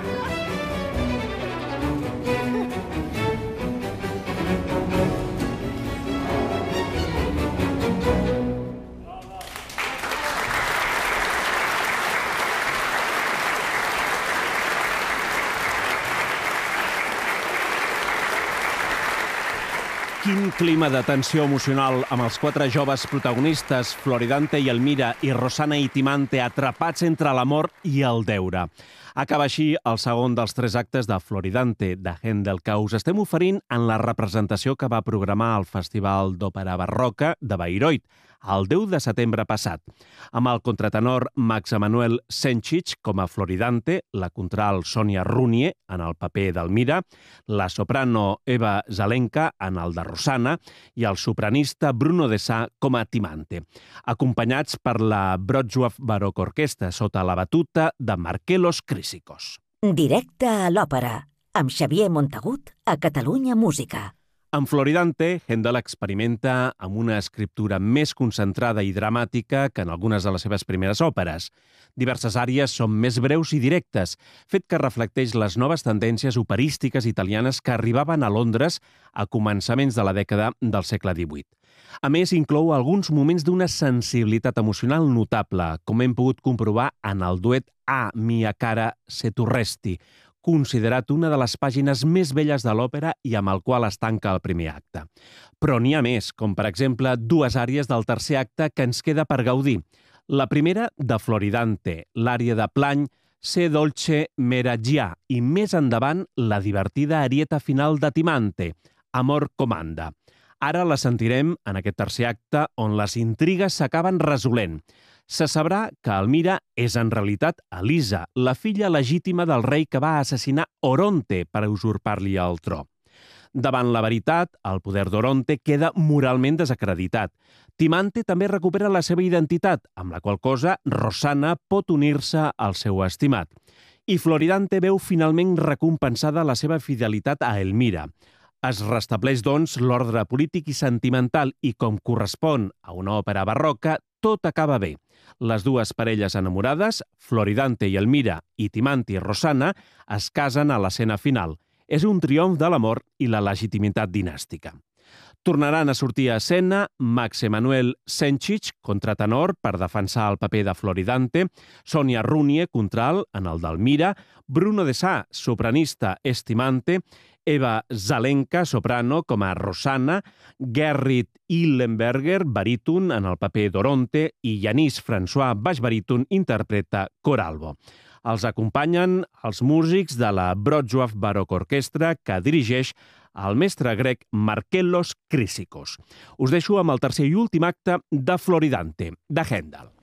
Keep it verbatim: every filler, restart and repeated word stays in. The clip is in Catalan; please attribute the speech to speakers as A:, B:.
A: Quin clima de tensió emocional amb els quatre joves protagonistes, Floridante i Elmira i Rosana i Timante, atrapats entre l'amor i el deure. Acaba així el segon dels tres actes de Floridante, de Händel, que us estem oferint en la representació que va programar el Festival d'Òpera Barroca de Bayreuth, el deu de setembre passat, amb el contratenor Max Emanuel Senchich com a Floridante, la contralt Sonia Runie en el paper d'Elmira, la soprano Eva Zelenka en el de Rosana i el sopranista Bruno de Sá com a Timante, acompanyats per la Wrocław Baroque Orchestra sota la batuta de Markellos Chrysikos.
B: Directe a l'òpera, amb Xavier Montagut a Catalunya Música.
A: Amb Floridante, Händel experimenta amb una escriptura més concentrada i dramàtica que en algunes de les seves primeres òperes. Diverses àries són més breus i directes, fet que reflecteix les noves tendències operístiques italianes que arribaven a Londres a començaments de la dècada del segle divuit. A més, inclou alguns moments d'una sensibilitat emocional notable, com hem pogut comprovar en el duet A mia cara se tu resti, considerat una de les pàgines més belles de l'òpera i amb el qual es tanca el primer acte. Però n'hi ha més, com per exemple dues àries del tercer acte que ens queda per gaudir. La primera, de Floridante, l'ària de Plany, Se dolce meragia, i més endavant la divertida arieta final de Timante, Amor comanda. Ara la sentirem en aquest tercer acte on les intrigues s'acaben resolent. Se sabrà que Elmira és en realitat Elisa, la filla legítima del rei que va assassinar Oronte per usurpar-li el tro. Davant la veritat, el poder d'Oronte queda moralment desacreditat. Timante també recupera la seva identitat, amb la qual cosa Rosana pot unir-se al seu estimat. I Floridante veu finalment recompensada la seva fidelitat a Elmira. Es restableix, doncs, l'ordre polític i sentimental i, com correspon a una òpera barroca, tot acaba bé. Les dues parelles enamorades, Floridante i Elmira, i Timante i Rosana, es casen a l'escena final. És un triomf de l'amor i la legitimitat dinàstica. Tornaran a sortir a escena Max Emanuel Senchich, contratenor, per defensar el paper de Floridante, Sonia Runie, contralt, en el d'Elmira, Bruno de Sá, sopranista, és Timante, Eva Zelenka, soprano, com a Rosana, Gerrit Illenberger, baríton, en el paper d'Oronte, i Yanis François, baix baríton, interpreta Coralbo. Els acompanyen els músics de la Wrocław Baroque Orchestra, que dirigeix el mestre grec Markellos Chrysikos. Us deixo amb el tercer i últim acte de Floridante, de Händel.